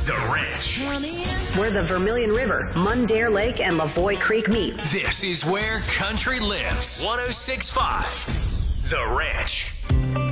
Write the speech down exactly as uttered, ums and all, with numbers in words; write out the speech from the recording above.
The Ranch. Where the Vermilion River, Mundare Lake, and Lavoy Creek meet. This is where country lives. one oh six point five The Ranch.